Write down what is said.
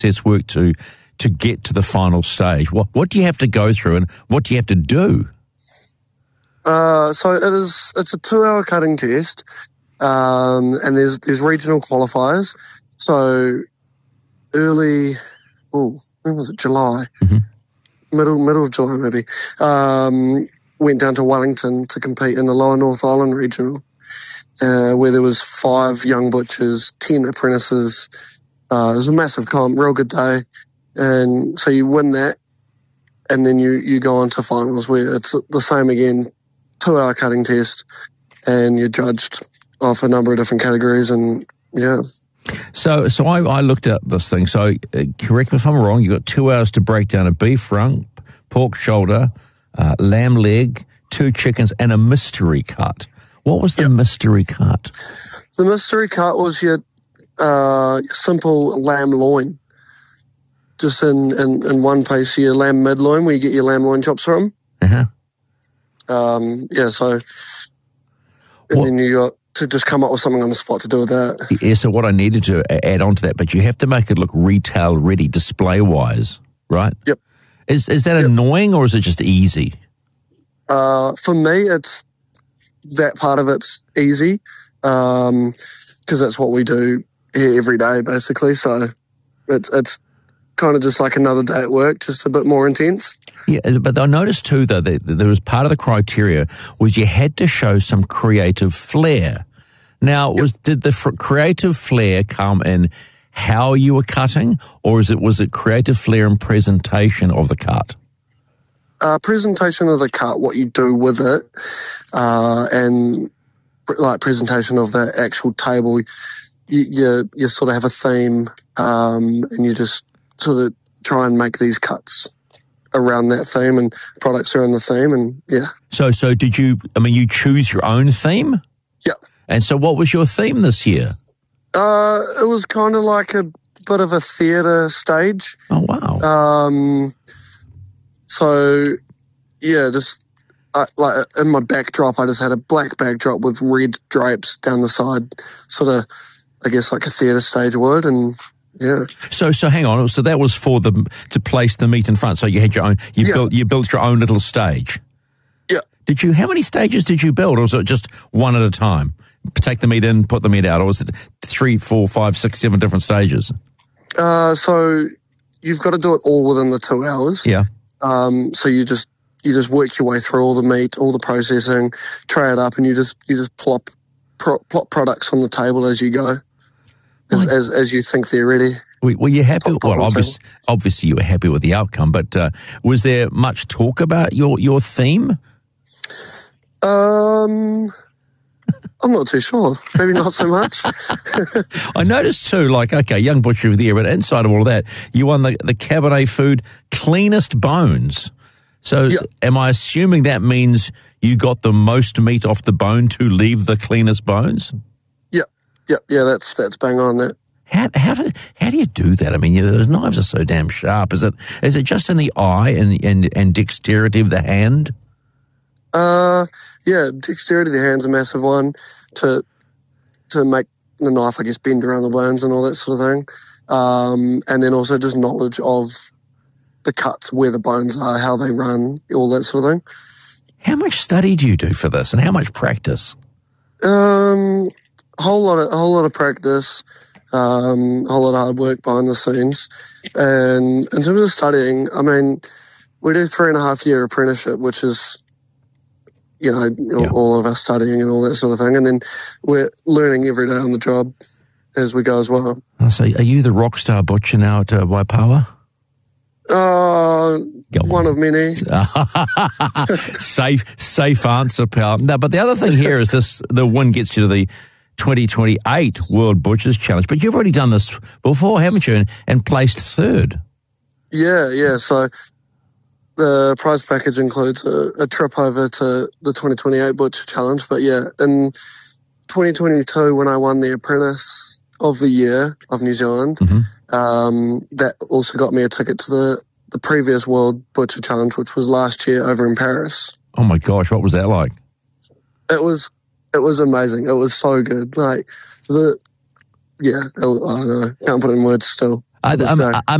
process work to get to the final stage? What do you have to go through, and what do you have to do? So it's a 2-hour cutting test, and there's regional qualifiers. So when was it? July, middle of July maybe. Went down to Wellington to compete in the Lower North Island regional, where there was 5 young butchers, 10 apprentices. It was a massive comp, real good day, and so you win that, and then you go on to finals where it's the same again. 2-hour cutting test, and you're judged off a number of different categories, and yeah. So I looked at this thing. So correct me if I'm wrong. You got 2 hours to break down a beef rump, pork shoulder, lamb leg, 2 chickens, and a mystery cut. What was the mystery cut? The mystery cut was your simple lamb loin, just in one piece. Your lamb midloin, where you get your lamb loin chops from. Then you got to just come up with something on the spot to do with that. Yeah, so what I needed to add on to that, but you have to make it look retail ready, display-wise, right? Yep. Is that annoying, or is it just easy? For me, it's that part of it's easy, because that's what we do here every day, basically. So it's kind of just like another day at work, just a bit more intense. Yeah, but I noticed too, though, that there was part of the criteria was you had to show some creative flair. Now, did the creative flair come in how you were cutting, or was it creative flair and presentation of the cut? Presentation of the cut, what you do with it, and like presentation of the actual table. You sort of have a theme, and you just sort of try and make these cuts around that theme and products around the theme, and yeah. So did you, you choose your own theme? Yeah. And so what was your theme this year? It was kind of like a bit of a theatre stage. Oh, wow. So, yeah, just like in my backdrop, I just had a black backdrop with red drapes down the side, sort of, I guess, like a theatre stage would, and yeah. So hang on. So that was for to place the meat in front. So you had your own. You built your own little stage. Yeah. How many stages did you build, or was it just one at a time? Take the meat in, put the meat out, or was it 3, 4, 5, 6, 7 different stages? So you've got to do it all within the 2 hours. Yeah. So you just work your way through all the meat, all the processing, tray it up, and you just plop products on the table as you go. As you think they're ready. Were you happy? Well, obviously you were happy with the outcome, but was there much talk about your theme? I'm not too sure. Maybe not so much. I noticed too, young butcher of the year, but inside of all of that, you won the Cabernet Food Cleanest Bones. So am I assuming that means you got the most meat off the bone to leave the cleanest bones? Yeah, that's bang on that. How do you do that? Those knives are so damn sharp. Is it just in the eye and dexterity of the hand? Yeah, dexterity of the hand's a massive one to make the knife, I guess, bend around the bones and all that sort of thing. And then also just knowledge of the cuts, where the bones are, how they run, all that sort of thing. How much study do you do for this, and how much practice? Whole lot of practice, whole lot of hard work behind the scenes. And in terms of studying, we do 3.5 year apprenticeship, which is, all of our studying and all that sort of thing. And then we're learning every day on the job as we go as well. So are you the rock star butcher now at Waipawa? One of many. Safe answer, pal. No, but the other thing here is the win gets you to the 2028 World Butchers Challenge. But you've already done this before, haven't you? And placed third. Yeah. So the prize package includes a trip over to the 2028 Butcher Challenge. But yeah, in 2022, when I won the Apprentice of the Year of New Zealand, that also got me a ticket to the previous World Butcher Challenge, which was last year over in Paris. Oh my gosh, what was that like? It was amazing. It was so good. I don't know. Can't put it in words still. to this day. I